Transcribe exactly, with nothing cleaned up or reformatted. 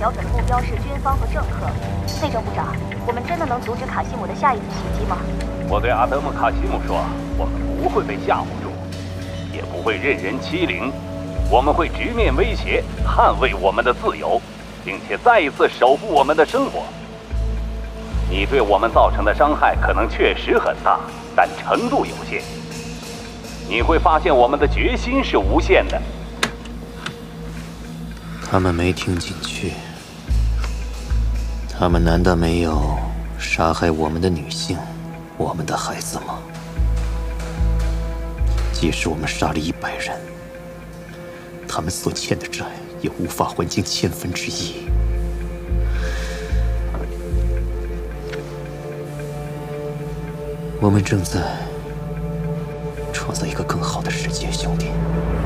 瞄准的目标是军方和政客。内政部长，我们真的能阻止卡西姆的下一次袭击吗？ 我对阿德姆·卡西姆说，我们不会被吓唬住，也不会任人欺凌，我们会直面威胁，捍卫我们的自由，并且再一次守护我们的生活。你对我们造成的伤害可能确实很大，但程度有限。你会发现我们的决心是无限的。 他们没听进去。他们难道没有杀害我们的女性、我们的孩子吗？即使我们杀了一百人，他们所欠的债也无法还清千分之一。我们正在创造一个更好的世界，兄弟。